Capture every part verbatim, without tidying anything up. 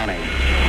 running.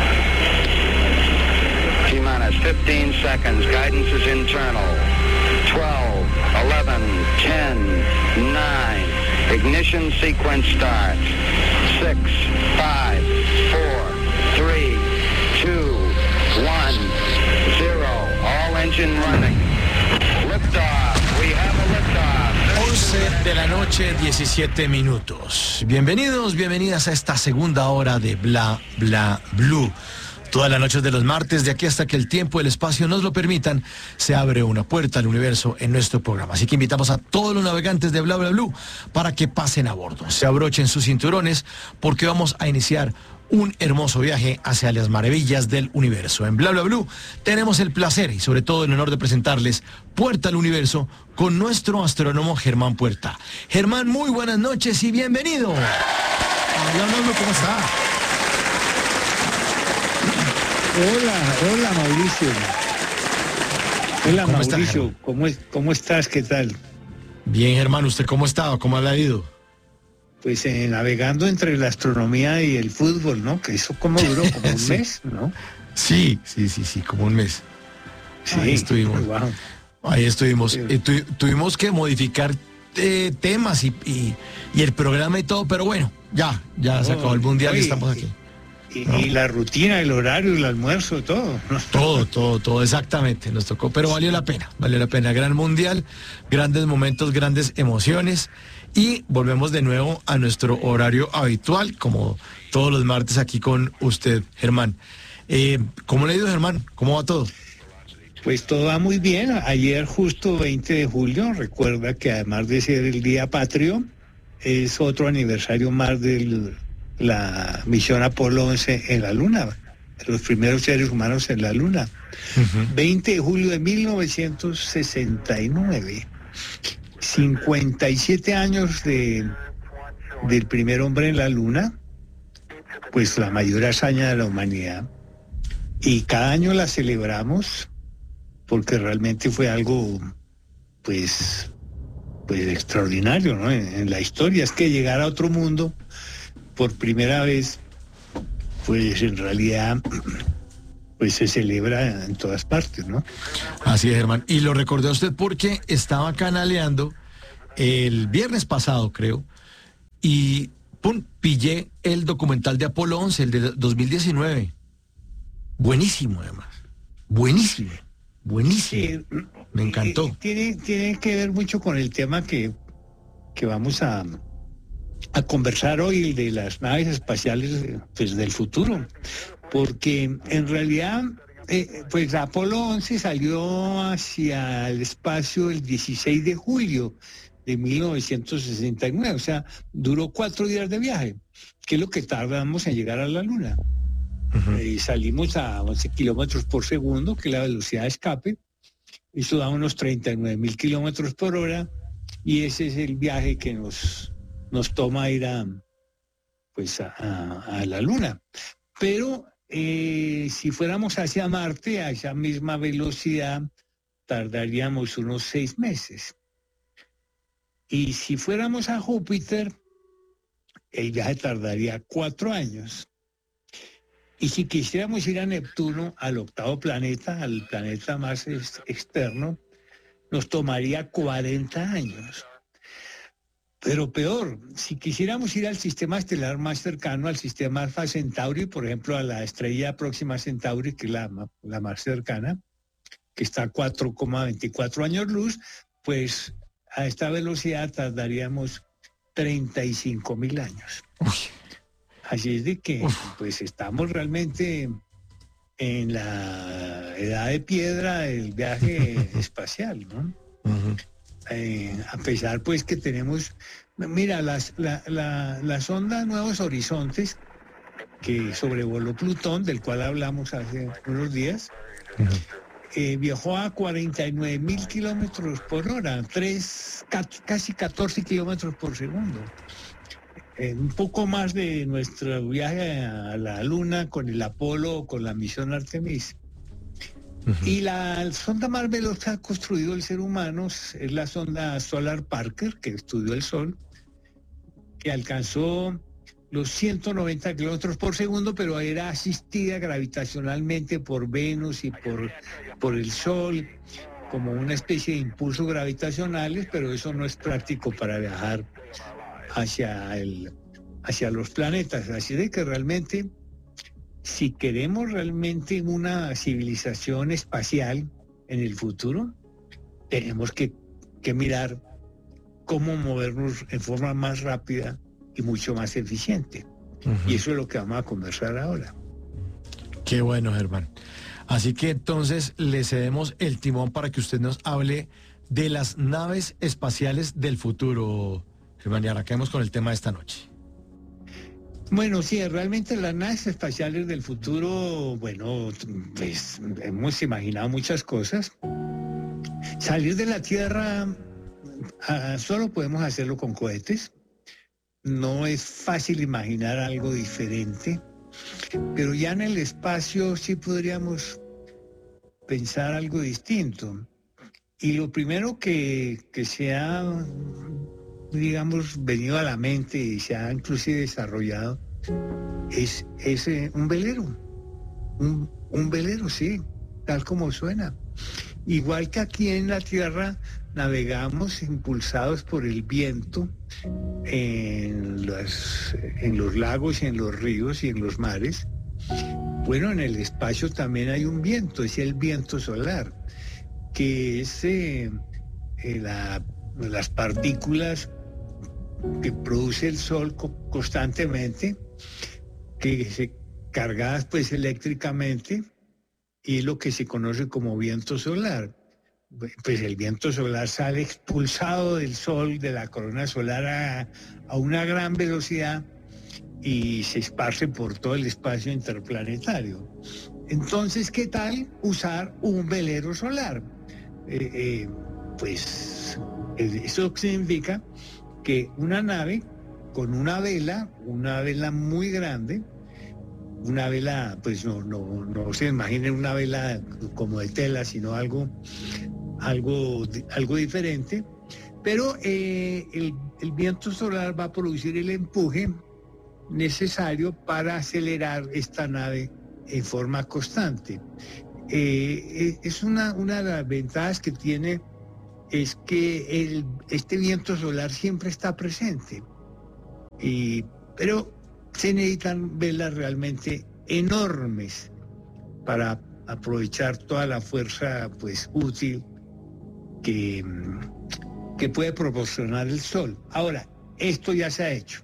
T-minus fifteen seconds. Guidance is internal. twelve, eleven, ten, nine. Ignition sequence starts. six, five, four, three, two, one, zero. All engine running. Liftoff. We have a liftoff. once de la noche, diecisiete minutos. Bienvenidos, bienvenidas a esta segunda hora de Bla Bla Blue. Todas las noches de los martes, de aquí hasta que el tiempo y el espacio nos lo permitan, se abre una puerta al universo en nuestro programa. Así que invitamos a todos los navegantes de Bla Bla Blue para que pasen a bordo, se abrochen sus cinturones, porque vamos a iniciar un hermoso viaje hacia las maravillas del universo. En Bla Bla Blue tenemos el placer y sobre todo el honor de presentarles Puerta al Universo con nuestro astrónomo Germán Puerta. Germán, muy buenas noches y bienvenido. Hola, ¿cómo está? Hola, hola Mauricio. Hola ¿Cómo Mauricio, está, ¿cómo, es, ¿cómo estás? ¿Qué tal? Bien, Germán, ¿usted cómo está? ¿Cómo le ha ido? Pues eh, navegando entre la astronomía y el fútbol, ¿no? Que eso como duró como un Sí. mes, ¿no? Sí, sí, sí, sí, como un mes. Sí, Ahí estuvimos. wow. Ahí estuvimos. Sí. Eh, tu, tuvimos que modificar eh, temas y, y, y el programa y todo, pero bueno, ya, ya se acabó el mundial y Oye, estamos aquí. Y, y la rutina, el horario, el almuerzo, todo, ¿no? Todo, todo, todo, exactamente, nos tocó, pero valió la pena, valió la pena. Gran mundial, grandes momentos, grandes emociones y volvemos de nuevo a nuestro horario habitual, como todos los martes aquí con usted, Germán. Eh, ¿Cómo le ha ido, Germán? ¿Cómo va todo? Pues todo va muy bien. Ayer, justo veinte de julio, recuerda que además de ser el Día Patrio, es otro aniversario más de la misión Apolo once en la Luna, de los primeros seres humanos en la Luna. Uh-huh. veinte de julio de mil novecientos sesenta y nueve. cincuenta y siete años de, del primer hombre en la Luna, pues la mayor hazaña de la humanidad. Y cada año la celebramos porque realmente fue algo, pues, pues extraordinario, ¿no? En, en la historia es que llegar a otro mundo por primera vez, pues en realidad, pues se celebra en todas partes, ¿no? Así es, Germán. Y lo recordé a usted porque estaba canaleando el viernes pasado, creo, y pum, pillé el documental de Apolo once, el de dos mil diecinueve. Buenísimo, además. Buenísimo. Buenísimo. Sí, Me encantó. eh, tiene, tiene que ver mucho con el tema que, que vamos a, a conversar hoy, de las naves espaciales, pues, del futuro. Porque en realidad, eh, pues Apolo once salió hacia el espacio el dieciséis de julio de mil novecientos sesenta y nueve, o sea, duró cuatro días de viaje, que es lo que tardamos en llegar a la Luna. Uh-huh. Y salimos a once kilómetros por segundo, que es la velocidad de escape. Eso da unos treinta y nueve mil kilómetros por hora, y ese es el viaje que nos, nos toma ir a, pues a, a, a la Luna. Pero eh, si fuéramos hacia Marte, a esa misma velocidad, tardaríamos unos seis meses. Y si fuéramos a Júpiter, el viaje tardaría cuatro años. Y si quisiéramos ir a Neptuno, al octavo planeta, al planeta más ex- externo, nos tomaría cuarenta años. Pero peor, si quisiéramos ir al sistema estelar más cercano, al sistema Alfa Centauri, por ejemplo, a la estrella próxima Centauri, que es la, la más cercana, que está a cuatro coma veinticuatro años luz, pues a esta velocidad tardaríamos treinta y cinco mil años. Uy. Así es de que, Uf. pues, estamos realmente en la edad de piedra del viaje espacial, ¿no? Uh-huh. Eh, a pesar, pues, que tenemos, mira, las, la, la, la sonda Nuevos Horizontes, que sobrevoló Plutón, del cual hablamos hace unos días, Uh-huh. eh, viajó a cuarenta y nueve mil kilómetros por hora, tres, casi catorce kilómetros por segundo. Eh, un poco más de nuestro viaje a la Luna con el Apolo, con la misión Artemis. Uh-huh. Y la sonda más veloz que ha construido el ser humano es la sonda Solar Parker, que estudió el Sol, que alcanzó los ciento noventa kilómetros por segundo, pero era asistida gravitacionalmente por Venus y por, por el Sol, como una especie de impulsos gravitacionales, pero eso no es práctico para viajar hacia, el, hacia los planetas. Así de que realmente, si queremos realmente una civilización espacial en el futuro, tenemos que, que mirar cómo movernos en forma más rápida y mucho más eficiente. Uh-huh. Y eso es lo que vamos a conversar ahora. Qué bueno, Germán. Así que entonces le cedemos el timón para que usted nos hable de las naves espaciales del futuro, Germán, y arranquemos con el tema de esta noche. Bueno, sí, realmente las naves espaciales del futuro, bueno, pues hemos imaginado muchas cosas. Salir de la Tierra, uh, solo podemos hacerlo con cohetes. No es fácil imaginar algo diferente, pero ya en el espacio sí podríamos pensar algo distinto. Y lo primero que, que se ha, digamos, venido a la mente y se ha inclusive desarrollado es, es eh, un velero. Un, un velero, sí, tal como suena. Igual que aquí en la Tierra navegamos impulsados por el viento en los, en los lagos y en los ríos y en los mares. Bueno, en el espacio también hay un viento, es el viento solar, que es eh, eh, la, las partículas que produce el Sol co- constantemente, que se cargadas pues eléctricamente, y es lo que se conoce como viento solar. Pues el viento solar sale expulsado del Sol, de la corona solar, a, a una gran velocidad y se esparce por todo el espacio interplanetario. Entonces, ¿qué tal usar un velero solar? Eh, eh, pues eso significa que una nave con una vela, una vela muy grande, una vela, pues no, no, no se imaginen una vela como de tela, sino algo, algo, algo diferente, pero eh, el, el viento solar va a producir el empuje necesario para acelerar esta nave en forma constante. Eh, es una, una de las ventajas que tiene es que el, este viento solar siempre está presente, y, pero se necesitan velas realmente enormes para aprovechar toda la fuerza pues útil que, que puede proporcionar el Sol. Ahora, esto ya se ha hecho.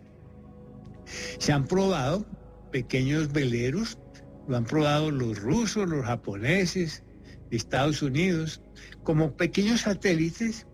Se han probado pequeños veleros, lo han probado los rusos, los japoneses, Estados Unidos, como pequeños satélites,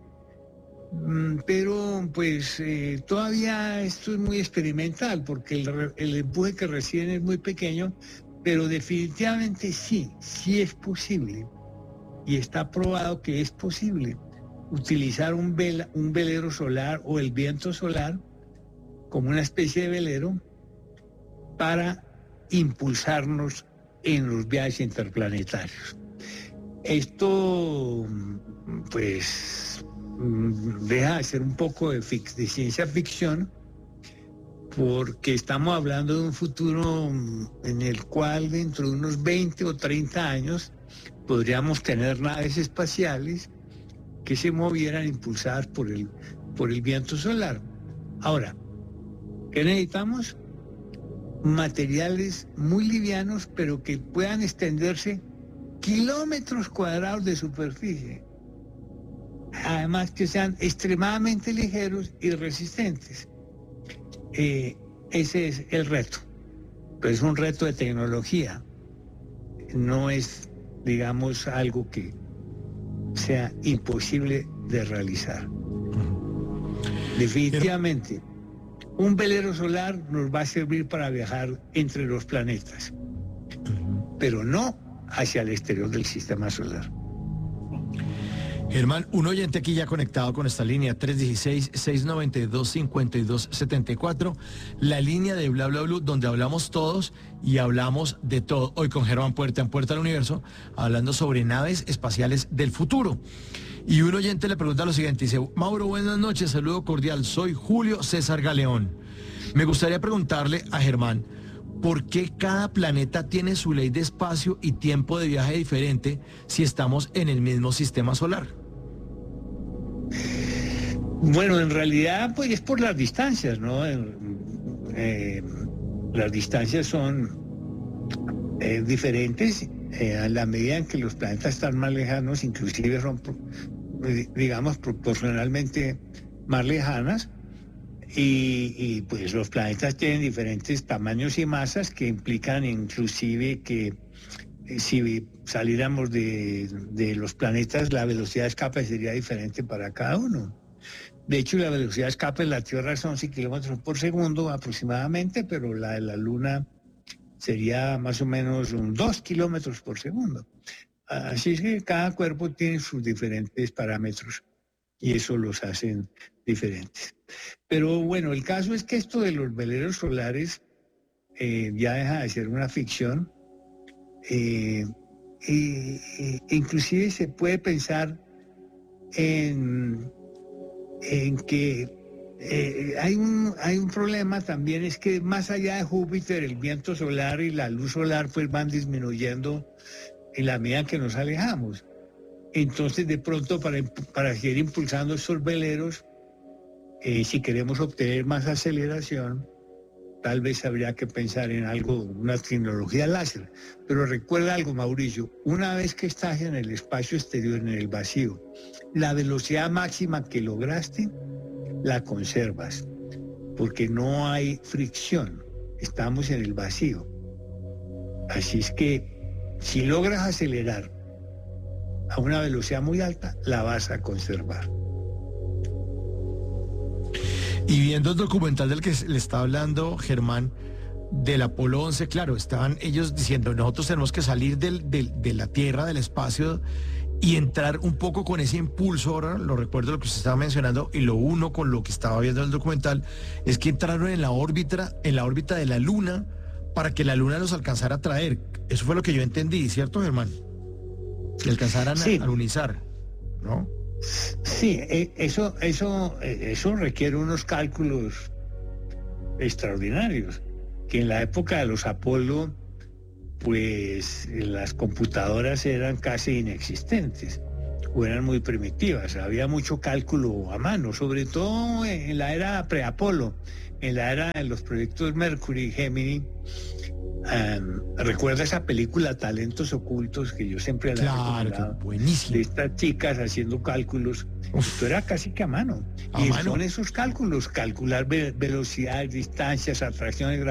pero pues eh, todavía esto es muy experimental porque el, el empuje que reciben es muy pequeño, pero definitivamente sí, sí es posible, y está probado que es posible utilizar un, vela, un velero solar o el viento solar como una especie de velero para impulsarnos en los viajes interplanetarios. Esto, pues, deja de ser un poco de, fic- de ciencia ficción, porque estamos hablando de un futuro en el cual dentro de unos veinte o treinta años podríamos tener naves espaciales que se movieran impulsadas por el, por el viento solar. Ahora, ¿qué necesitamos? Materiales muy livianos, pero que puedan extenderse kilómetros cuadrados de superficie. Además, que sean extremadamente ligeros y resistentes. Eh, ese es el reto. Pero es un reto de tecnología. No es, digamos, algo que sea imposible de realizar. Definitivamente, un velero solar nos va a servir para viajar entre los planetas, pero no hacia el exterior del sistema solar. Germán, un oyente aquí ya conectado con esta línea, tres uno seis, seis nueve dos, cinco dos siete cuatro, la línea de Bla Bla Blue, donde hablamos todos y hablamos de todo. Hoy con Germán Puerta en Puerta al Universo, hablando sobre naves espaciales del futuro. Y un oyente le pregunta lo siguiente, dice: Mauro, buenas noches, saludo cordial, soy Julio César Galeón. Me gustaría preguntarle a Germán, ¿por qué cada planeta tiene su ley de espacio y tiempo de viaje diferente si estamos en el mismo sistema solar? Bueno, en realidad, pues es por las distancias, ¿no? Eh, las distancias son eh, diferentes eh, a la medida en que los planetas están más lejanos, inclusive son, digamos, proporcionalmente más lejanas. Y, y pues los planetas tienen diferentes tamaños y masas que implican inclusive que eh, si saliéramos de, de los planetas, la velocidad de escape sería diferente para cada uno. De hecho, la velocidad de escape de la Tierra son once kilómetros por segundo aproximadamente, pero la de la Luna sería más o menos un dos kilómetros por segundo. Así es que cada cuerpo tiene sus diferentes parámetros y eso los hacen diferentes. Pero bueno, el caso es que esto de los veleros solares eh, ya deja de ser una ficción. Eh, e, e, inclusive se puede pensar en, en que eh, hay, un, hay un problema también, es que más allá de Júpiter, el viento solar y la luz solar pues van disminuyendo en la medida que nos alejamos. Entonces, de pronto, para, para seguir impulsando estos veleros, eh, si queremos obtener más aceleración, tal vez habría que pensar en algo, una tecnología láser. Pero recuerda algo, Mauricio, una vez que estás en el espacio exterior, en el vacío, la velocidad máxima que lograste, la conservas, porque no hay fricción, estamos en el vacío. Así es que, si logras acelerar a una velocidad muy alta, la vas a conservar. Y viendo el documental del que le está hablando Germán, del Apolo once, claro, estaban ellos diciendo, nosotros tenemos que salir del, del, de la Tierra, del espacio, y entrar un poco con ese impulso. Ahora lo recuerdo lo que usted estaba mencionando, y lo uno con lo que estaba viendo en el documental, es que entraron en la órbita, en la órbita de la Luna, para que la Luna los alcanzara a traer. Eso fue lo que yo entendí, ¿cierto, Germán? Que alcanzaran sí. a lunizar, ¿no? Sí, eso, eso, eso requiere unos cálculos extraordinarios, que en la época de los Apolo, pues las computadoras eran casi inexistentes, o eran muy primitivas, había mucho cálculo a mano, sobre todo en la era pre-Apolo, en la era de los proyectos Mercury y Gemini. Um, recuerda esa película Talentos Ocultos, que yo siempre la claro, he recomendado, buenísimo, de estas chicas haciendo cálculos. Uf. Esto era casi que a mano. ¿A y mano? Son esos cálculos, calcular ve velocidades, distancias, atracciones,